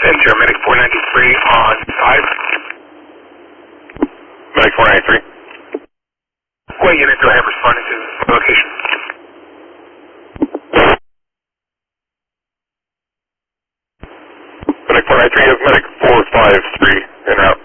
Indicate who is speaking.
Speaker 1: Enter Medic 493 on 5.
Speaker 2: Medic 493.
Speaker 1: What unit do I have responding to the location?
Speaker 2: Medic 493, you have Medic 453 en route.